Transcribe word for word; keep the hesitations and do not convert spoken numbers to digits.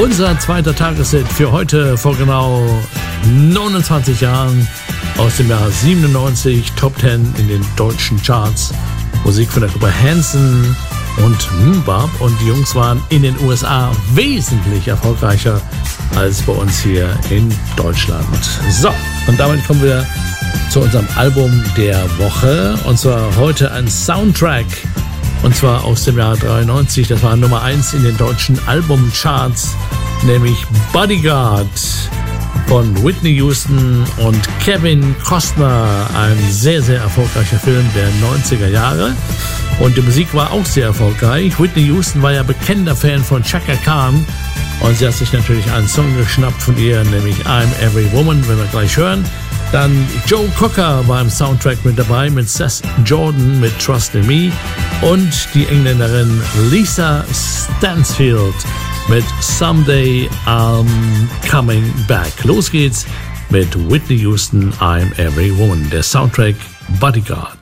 Unser zweiter Tageshit für heute vor genau neunundzwanzig Jahren aus dem Jahr siebenundneunzig, Top zehn in den deutschen Charts. Musik von der Gruppe Hanson und MMMBop, und die Jungs waren in den U S A wesentlich erfolgreicher als bei uns hier in Deutschland. So, und damit kommen wir zu unserem Album der Woche, und zwar heute ein Soundtrack, und zwar aus dem Jahr dreiundneunzig. Das war Nummer eins in den deutschen Albumcharts, nämlich Bodyguard von Whitney Houston und Kevin Costner. Ein sehr, sehr erfolgreicher Film der neunziger Jahre. Und die Musik war auch sehr erfolgreich. Whitney Houston war ja bekennender Fan von Chaka Khan. Und sie hat sich natürlich einen Song geschnappt von ihr, nämlich I'm Every Woman, wenn wir gleich hören. Dann Joe Cocker war im Soundtrack mit dabei, mit Seth Jordan mit Trust in Me. Und die Engländerin Lisa Stansfield mit Someday I'm Coming Back. Los geht's mit Whitney Houston, I'm Every Woman, der Soundtrack Bodyguard.